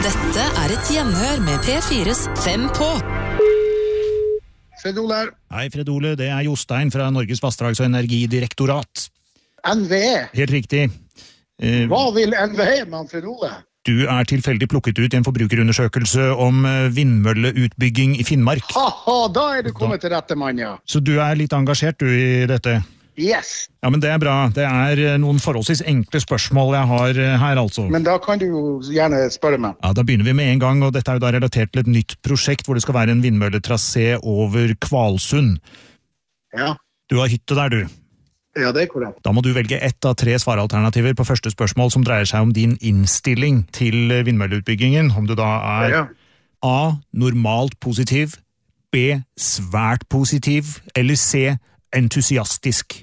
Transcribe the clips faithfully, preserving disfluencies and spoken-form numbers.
Dette er et gjenhør med P fires Fem på. Fred Ole her. Hei, Fred Ole. Det er Jostein fra Norges Vassdrags- og Energidirektorat. N V E? Helt riktig. Eh, Hva vil N V E med Fred Ole? Du er tilfeldig plukket ut i en forbrukerundersøkelse om eh, vindmølleutbygging i Finnmark. Haha, da er du kommet til rette mann, ja. Så du er litt engasjert du i dette? Yes. Ja, men det er bra. Det er eh, noen forholdsvis enkle spørsmål jeg har eh, her, altså. Men da kan du jo gjerne spørre meg. Ja, da begynner vi med en gang, og dette er jo da relatert til et nytt prosjekt hvor det skal være en vindmølletrasé over Kvalsund. Ja. Du har hytte der, du. Ja, det er korrekt. Da må du velge ett av tre svaralternativer på første spørsmål som dreier seg om din innstilling til vindmølleutbyggingen. Om du da er Ja. A. Normalt positiv, B. Svært positiv, eller C. Entusiastisk.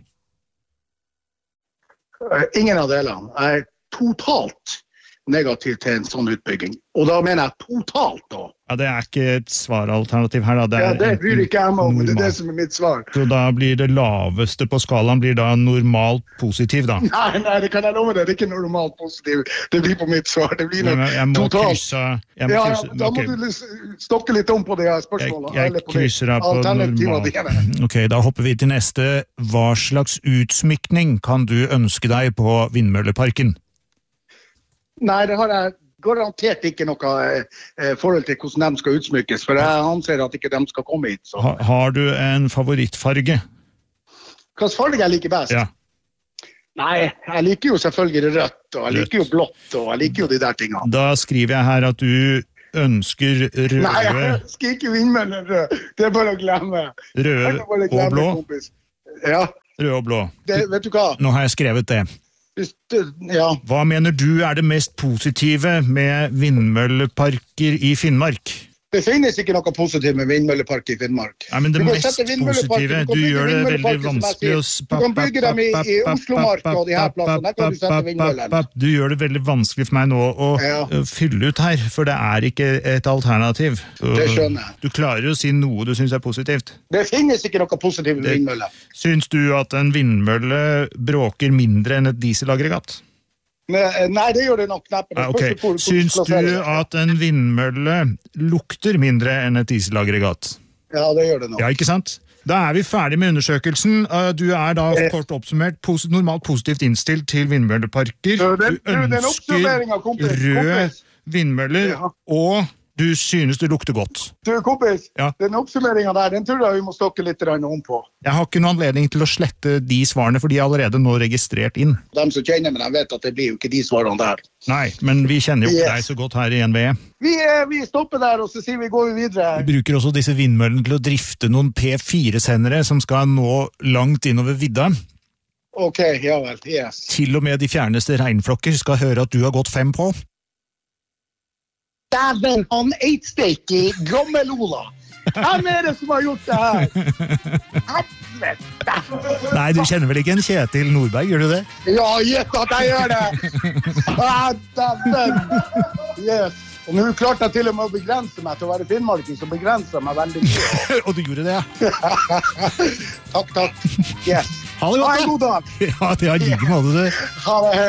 Eh, Ingen av delene. Jeg er totalt negativ til en sånn utbygging. Og da mener jeg totalt da. Ja, det er ikke et svaralternativ her da. Det Ja, er det bryr ikke jeg meg om, det er det normalt. som er mitt svar. Så da blir det laveste på skalaen blir da normalt positiv da. Nei, nei, det kan jeg love deg, det er ikke normalt positiv. Det blir på mitt svar, det blir Men noe jeg, jeg må totalt. krysse... Jeg må Ja, ja, krysse da må ok. du lis- stokke litt om på de her Jeg, spørsmålene. jeg eller på de krysser av på alternativene dine. normal. Ok, da hopper vi til neste. Hva slags utsmykning kan du ønske deg på vindmølleparken? Nei, det har jeg garantert ikke noe eh, forhold til hvordan de skal utsmykkes, for jeg anser at ikke de skal komme hit. Så. Ha, har du en favorittfarge? Hvilken farge jeg liker best? Ja. Nei, jeg liker jo selvfølgelig rødt, og jeg Rødt. liker jo blått, og jeg liker jo de der tingene. Da skriver jeg her at du ønsker røde, Nei, jeg skal ikke vindmøller rød. Det er bare å glemme. røde Jeg kan bare og glemme, blå. kompis. Ja, Røde og blå. det, vet du hva? Nå har jeg skrevet det. Hvis du- Ja, Hva mener du er det mest positive med vindmølleparker i Finnmark? det finnes ikke noe positivt med vindmøllepark i Finnmark. Nei, men det Du kan mest sette vindmølleparker, positive, du kan du bygge gjør det veldig vindmølleparker som jeg vanskelig å... sier. Du kan bygge dem i, i Oslomarka og de her plassene, der kan du sette vindmøllene. Du gjør det veldig vanskelig for meg nå å Ja. uh, fylle ut her, for det er ikke et alternativ. Så Det skjønner jeg. Du klarer å si noe du synes er positivt. Det finnes ikke noe positivt med Det- vindmøller. Syns du at en vindmølle bråker mindre enn et dieselaggregat? Men, nei, det gjør det nok knapt. Ja, ok. Syns du at en vindmølle lukter mindre enn et dieselaggregat? Ja, det gjør det nok. Ja, ikke sant? Da er vi ferdig med undersøkelsen. Uh, Du er da Eh. kort oppsummert pos normalt positivt innstilt til vindmølleparker. Du, Du den- du, den ønsker oppsummeringen, kompis, røde kompis. vindmøller, Ja. og du synes det lukter godt. Du, kompis, Ja. den oppsummeringen der, den tror jeg vi må stokke litt grann om på. Jeg har ikke noen anledning til å slette de svarene, for de er allerede nå registrert inn. De som kjenner meg, de vet at det blir jo ikke de svarene der. Nei, men vi kjenner jo Yes. deg så godt her i N V E. Vi, eh, vi stopper der, og så sier vi går vi videre. Vi bruker også disse vindmøllene til å drifte noen P fire-sendere som skal nå langt innover vidda. Ok, ja vel, yes. Til og med de fjerneste regnflokker skal høre at du har gått fem på. Dæven, han eitsteik i Gammel-Ola. Hvem er det som har gjort det her? Helvete! Nei, du kjenner vel ikke en Kjetil Nordberg, gjør du det? Ja, gjett at jeg gjør det! Ah, dæven! Yes. Og nå klarte jeg til og med å begrense meg til å være finnmarking, så begrenser jeg meg veldig mye. Og du gjorde det, ja. Takk, takk. Yes. Ha det godt, Ha en da. god dag. Ja, det er like måte, du. Ha det.